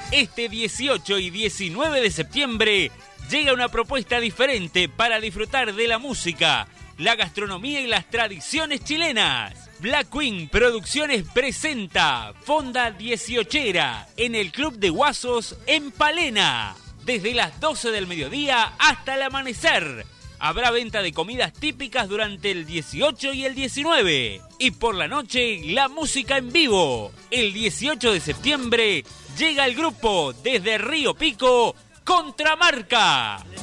Este 18 y 19 de septiembre llega una propuesta diferente para disfrutar de la música, la gastronomía y las tradiciones chilenas. Black Queen Producciones presenta Fonda 18era en el Club de Guasos en Palena. Desde las 12 del mediodía hasta el amanecer. Habrá venta de comidas típicas durante el 18 y el 19. Y por la noche, la música en vivo. El 18 de septiembre llega el grupo desde Río Pico, Contramarca.